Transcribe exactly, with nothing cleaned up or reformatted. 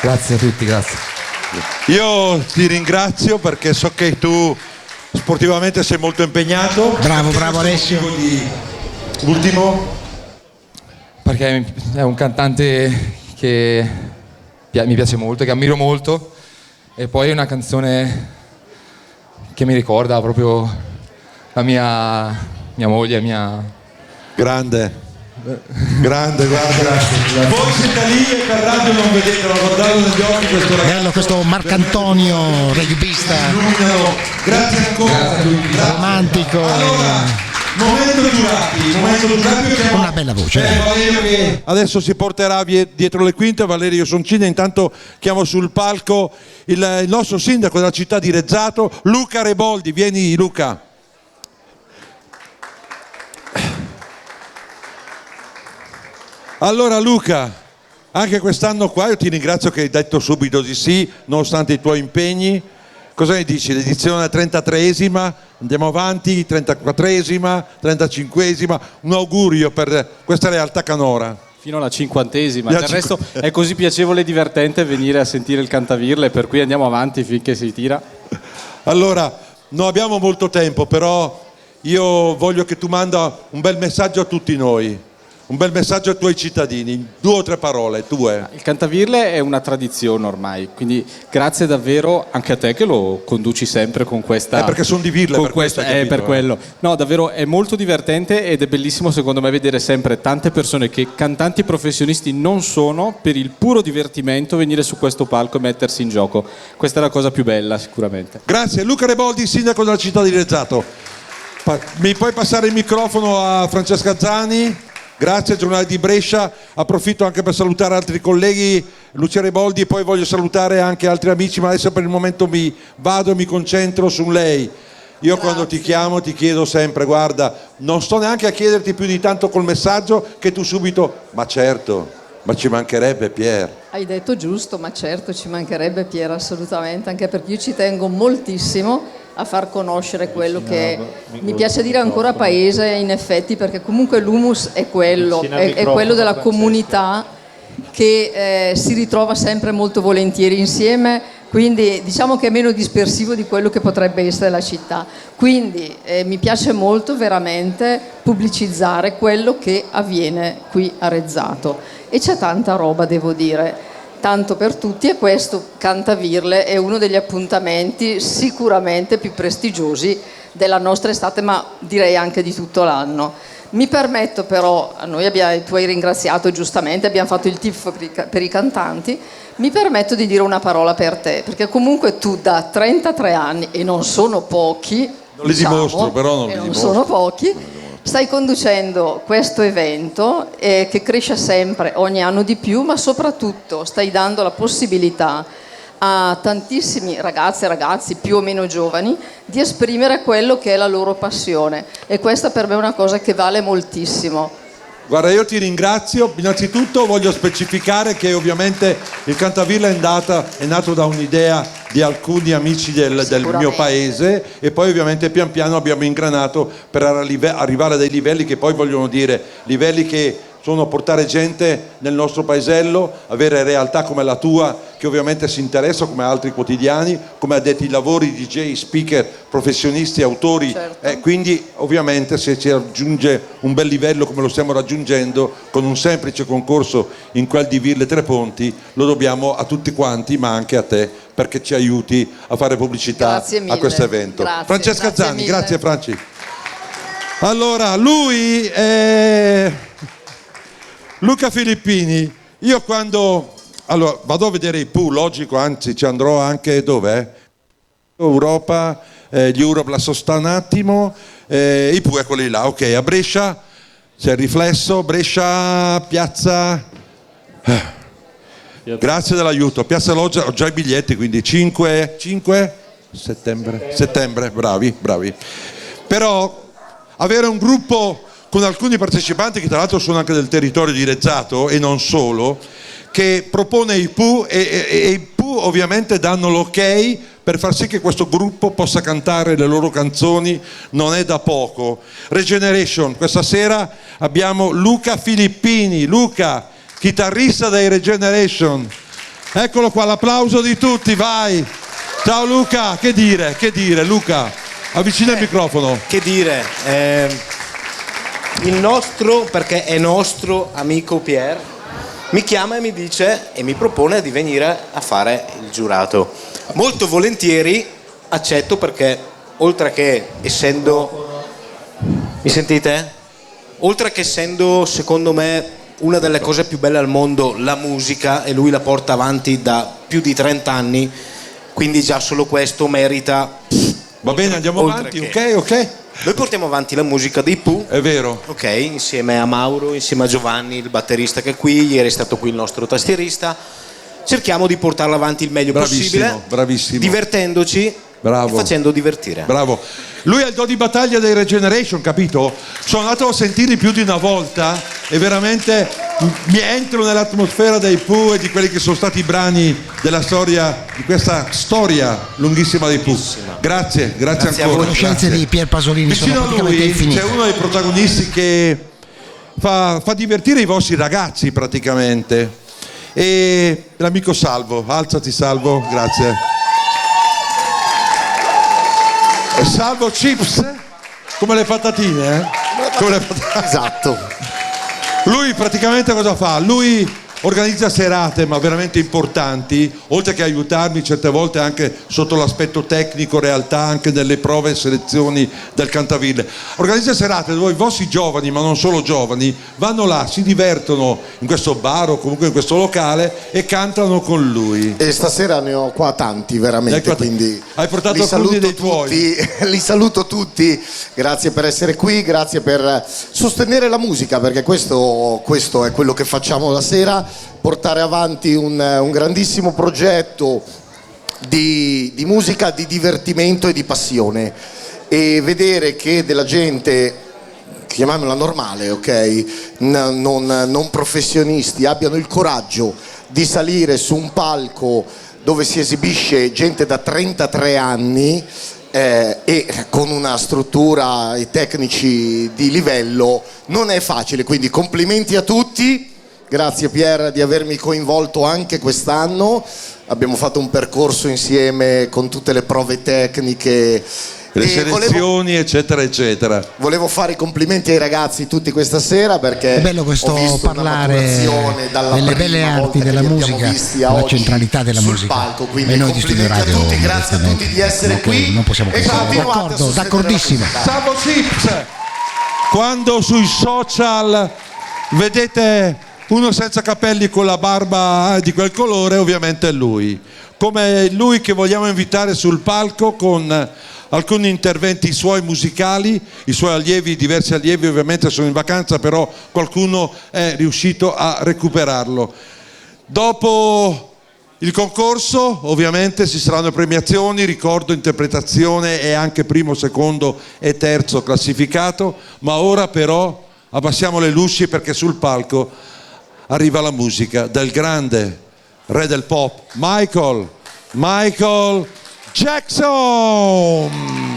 Grazie a tutti, grazie. Io ti ringrazio perché so che tu sportivamente sei molto impegnato. Bravo, bravo Alessio. Di... Ultimo? Perché è un cantante che mi piace molto, che ammiro molto, e poi è una canzone che mi ricorda proprio la mia, mia moglie, mia... Grande. Grande, guarda, grazie, grazie. Voi siete lì e per radio non vedete, ma guardate negli occhi questo ragazzo. Bello questo Marcantonio, rugbista. Grazie ancora. Grazie. Romantico. Allora, momento Giurati, momento Giurati che una bella voce. Eh, Valerio che adesso si porterà dietro le quinte, Valerio Soncini. Intanto chiamo sul palco il, il nostro sindaco della città di Rezzato, Luca Reboldi. Vieni Luca. Allora Luca, anche quest'anno qua io ti ringrazio che hai detto subito di sì, nonostante i tuoi impegni. Cosa ne dici? L'edizione trentatreesima, andiamo avanti, trentaquattresima, trentacinquesima, un augurio per questa realtà canora. Fino alla cinquantesima, Del del resto è così piacevole e divertente venire a sentire il cantavirle, per cui andiamo avanti finché si tira. Allora, non abbiamo molto tempo, però io voglio che tu manda un bel messaggio a tutti noi. Un bel messaggio ai tuoi cittadini, due o tre parole, tue. Il cantavirle è una tradizione ormai, quindi grazie davvero anche a te che lo conduci sempre con questa... Eh, perché sono di Virle, con per questa, questo, eh, capito, per quello. No, davvero è molto divertente ed è bellissimo secondo me vedere sempre tante persone che cantanti professionisti non sono, per il puro divertimento venire su questo palco e mettersi in gioco. Questa è la cosa più bella sicuramente. Grazie, Luca Reboldi, sindaco della città di Rezzato. Pa- mi puoi passare il microfono a Francesca Zani? Grazie, giornale di Brescia. Approfitto anche per salutare altri colleghi, Lucia Reboldi, e poi voglio salutare anche altri amici, ma adesso per il momento mi vado e mi concentro su lei. Io Grazie. Quando ti chiamo ti chiedo sempre, guarda, non sto neanche a chiederti più di tanto col messaggio che tu subito, ma certo, ma ci mancherebbe Pier. Hai detto giusto, ma certo ci mancherebbe Pier, assolutamente, anche perché io ci tengo moltissimo a far conoscere quello che mi piace dire ancora paese, in effetti, perché comunque l'humus è quello, è, è quello della comunità che eh, si ritrova sempre molto volentieri insieme, quindi diciamo che è meno dispersivo di quello che potrebbe essere la città. Quindi eh, mi piace molto veramente pubblicizzare quello che avviene qui a Rezzato, e c'è tanta roba, devo dire, tanto per tutti, e questo Cantavirle è uno degli appuntamenti sicuramente più prestigiosi della nostra estate, ma direi anche di tutto l'anno. Mi permetto però, noi abbiamo, tu hai ringraziato giustamente, abbiamo fatto il tifo per i, per i cantanti, mi permetto di dire una parola per te, perché comunque tu da trentatré anni, e non sono pochi, non li diciamo, dimostro, però non li non dimostro. sono pochi, stai conducendo questo evento eh, che cresce sempre, ogni anno di più, ma soprattutto stai dando la possibilità a tantissimi ragazze e ragazzi più o meno giovani di esprimere quello che è la loro passione, e questa per me è una cosa che vale moltissimo. Guarda, io ti ringrazio. Innanzitutto voglio specificare che ovviamente il Cantavirle è, andata, è nato da un'idea di alcuni amici del, del mio paese, e poi ovviamente pian piano abbiamo ingranato per arrivare a dei livelli che poi vogliono dire livelli che sono portare gente nel nostro paesello, avere realtà come la tua che ovviamente si interessa, come altri quotidiani, come addetti ai lavori, D J, speaker, professionisti, autori, certo. eh, quindi ovviamente se ci raggiunge un bel livello come lo stiamo raggiungendo con un semplice concorso in quel di Virle Tre Ponti, lo dobbiamo a tutti quanti, ma anche a te, perché ci aiuti a fare pubblicità a questo evento. Grazie, Francesca grazie Zani, mille. grazie Franci. Allora, lui è Luca Filippini. Io quando allora vado a vedere i Pooh, logico, anzi ci andrò anche dov'è? Europa, eh, gli Euroblast sta un attimo, eh, i Pooh eccoli là, ok, a Brescia c'è il riflesso, Brescia, piazza, eh. grazie dell'aiuto, piazza Loggia, ho già i biglietti, quindi cinque, cinque settembre, settembre, bravi, bravi. Però avere un gruppo con alcuni partecipanti che tra l'altro sono anche del territorio di Rezzato e non solo, che propone i Pooh e, e, e i Pooh ovviamente danno l'ok per far sì che questo gruppo possa cantare le loro canzoni, non è da poco. Regeneration, questa sera abbiamo Luca Filippini. Luca, chitarrista dei Regeneration, Eccolo qua, l'applauso di tutti, vai. Ciao Luca, che dire, che dire, Luca, avvicina il microfono. Che dire, eh, il nostro, perché è nostro amico Pier, mi chiama e mi dice e mi propone di venire a fare il giurato. Molto volentieri accetto perché oltre che essendo, mi sentite? Oltre che essendo secondo me una delle cose più belle al mondo, la musica, e lui la porta avanti da più di trenta anni, quindi già solo questo merita. Va bene, andiamo avanti, che. ok, ok. Noi portiamo avanti la musica dei Pooh. È vero. Ok, insieme a Mauro, insieme a Giovanni, il batterista che è qui, ieri è stato qui il nostro tastierista. Cerchiamo di portarla avanti il meglio Bravissimo, possibile, bravissimo. divertendoci Bravo. e facendo divertire. Bravo. Lui è il do di battaglia dei Regeneration, capito? Sono andato a sentirli più di una volta e veramente mi entro nell'atmosfera dei Pooh e di quelli che sono stati i brani della storia, di questa storia lunghissima dei Pooh. Grazie, grazie, Grazie a ancora. voi. Le conoscenze Grazie. di Pier Pasolini Vicino sono a praticamente lui infinite. c'è uno dei protagonisti che fa, fa divertire i vostri ragazzi praticamente. E l'amico Salvo, alzati Salvo, grazie. Salvo Chips, come le patatine, eh? Come le patatine. Esatto. Lui praticamente cosa fa? Lui organizza serate ma veramente importanti, oltre che aiutarmi certe volte anche sotto l'aspetto tecnico, realtà, anche nelle prove e selezioni del Cantaville. Organizza serate dove i vostri giovani, ma non solo giovani, vanno là, si divertono in questo bar o comunque in questo locale e cantano con lui. E stasera ne ho qua tanti veramente, Ecco, quindi hai portato li alcuni saluto dei tuoi. tutti, li saluto tutti, grazie per essere qui, grazie per sostenere la musica, perché questo, questo è quello che facciamo la sera, portare avanti un, un grandissimo progetto di, di musica, di divertimento e di passione, e vedere che della gente, chiamiamola normale, ok, N- non, non professionisti, abbiano il coraggio di salire su un palco dove si esibisce gente da trentatré anni eh, e con una struttura e tecnici di livello, non è facile, quindi complimenti a tutti. Grazie Pier di avermi coinvolto anche quest'anno, abbiamo fatto un percorso insieme con tutte le prove tecniche, Le e selezioni, volevo, eccetera, eccetera. volevo fare i complimenti ai ragazzi tutti questa sera, perché È bello questo ho visto una parlare maturazione dalla delle prima belle volta arti che della li abbiamo musica, visti a della oggi centralità della sul musica. palco, quindi E noi di Studio complimenti Radio a tutti, grazie a tutti di essere non, qui non possiamo e pensare. continuate a D'accordo, sostenere d'accordissimo. la musica. Salvo Chips, quando sui social vedete uno senza capelli con la barba di quel colore, ovviamente è lui. Come lui che vogliamo invitare sul palco con alcuni interventi suoi musicali, i suoi allievi, diversi allievi ovviamente sono in vacanza, però qualcuno è riuscito a recuperarlo. Dopo il concorso ovviamente ci saranno premiazioni, ricordo interpretazione e anche primo, secondo e terzo classificato, ma ora però abbassiamo le luci perché sul palco arriva la musica del grande re del pop, Michael, Michael Jackson.